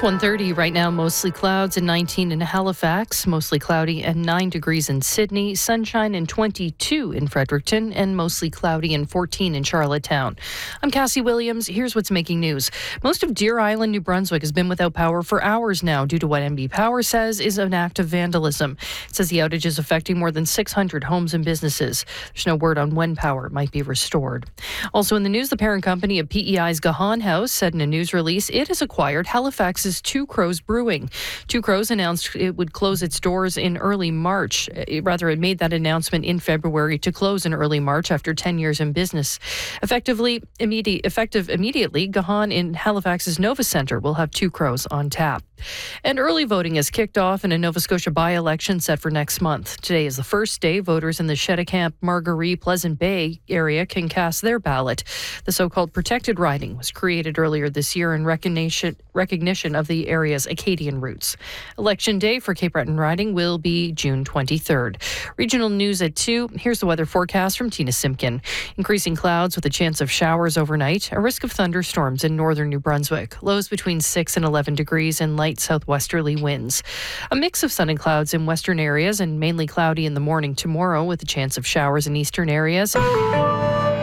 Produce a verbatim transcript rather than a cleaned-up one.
one thirty right now, mostly clouds and nineteen in Halifax, mostly cloudy and nine degrees in Sydney, sunshine and twenty-two in Fredericton, and mostly cloudy and fourteen in Charlottetown. I'm Cassie Williams. Here's what's making news. Most of Deer Island, New Brunswick has been without power for hours now due to what M B Power says is an act of vandalism. It says the outage is affecting more than six hundred homes and businesses. There's no word on when power might be restored. Also in the news, the parent company of P E I's Gahan House said in a news release it has acquired Halifax's Two Crows Brewing. Two Crows announced it would close its doors in early March. It, rather, it made that announcement in February to close in early March after ten years in business. Effectively, immediate, effective immediately, Gahan in Halifax's Nova Centre will have Two Crows on tap. And early voting has kicked off in a Nova Scotia by-election set for next month. Today is the first day voters in the Cheticamp, Margaree, Pleasant Bay area can cast their ballot. The so-called protected riding was created earlier this year in recognition, recognition of the area's Acadian roots. Election day for Cape Breton riding will be June twenty-third. Regional news at two. Here's the weather forecast from Tina Simpkin. Increasing clouds with a chance of showers overnight. A risk of thunderstorms in northern New Brunswick. Lows between six and eleven degrees and light southwesterly winds. A mix of sun and clouds in western areas and mainly cloudy in the morning tomorrow with a chance of showers in eastern areas.